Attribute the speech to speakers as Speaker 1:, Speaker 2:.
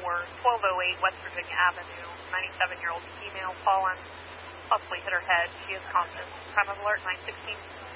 Speaker 1: for 1208 West Virginia Avenue. 97-year-old female fallen, possibly hit her head. She is conscious. Time of alert 9:16.